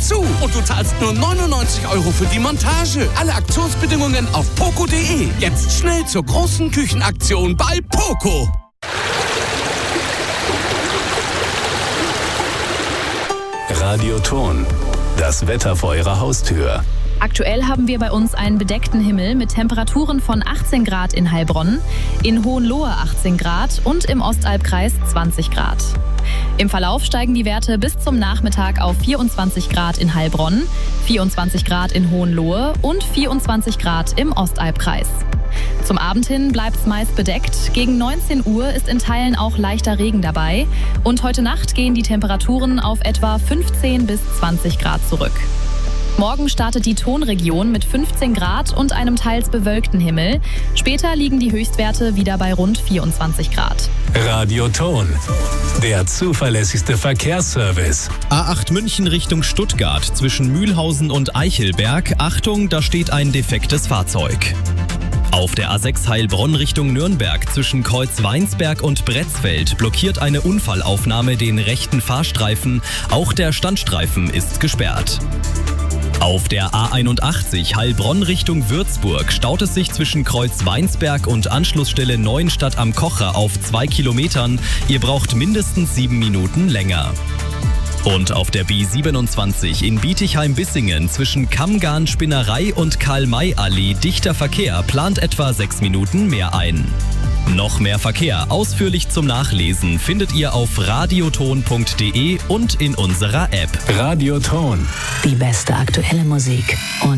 dazu. Und du zahlst nur 99 € für die Montage. Alle Aktionsbedingungen auf poco.de. Jetzt schnell zur großen Küchenaktion bei Poco. Radioton. Das Wetter vor Ihrer Haustür. Aktuell haben wir bei uns einen bedeckten Himmel mit Temperaturen von 18 Grad in Heilbronn, in Hohenlohe 18 Grad und im Ostalbkreis 20 Grad. Im Verlauf steigen die Werte bis zum Nachmittag auf 24 Grad in Heilbronn, 24 Grad in Hohenlohe und 24 Grad im Ostalbkreis. Zum Abend hin bleibt es meist bedeckt. Gegen 19 Uhr ist in Teilen auch leichter Regen dabei. Und heute Nacht gehen die Temperaturen auf etwa 15 bis 20 Grad zurück. Morgen startet die Tonregion mit 15 Grad und einem teils bewölkten Himmel. Später liegen die Höchstwerte wieder bei rund 24 Grad. Radioton. Der zuverlässigste Verkehrsservice. A8 München Richtung Stuttgart zwischen Mühlhausen und Eichelberg. Achtung, da steht ein defektes Fahrzeug. Auf der A6 Heilbronn Richtung Nürnberg zwischen Kreuz Weinsberg und Bretzfeld blockiert eine Unfallaufnahme den rechten Fahrstreifen. Auch der Standstreifen ist gesperrt. Auf der A81 Heilbronn Richtung Würzburg staut es sich zwischen Kreuz Weinsberg und Anschlussstelle Neuenstadt am Kocher auf 2 Kilometern. Ihr braucht mindestens 7 Minuten länger. Und auf der B27 in Bietigheim-Bissingen zwischen Kammgarn-Spinnerei und Karl-May-Allee dichter Verkehr plant etwa 6 Minuten mehr ein. Noch mehr Verkehr ausführlich zum Nachlesen findet ihr auf radioton.de und in unserer App. Radioton. Die beste aktuelle Musik und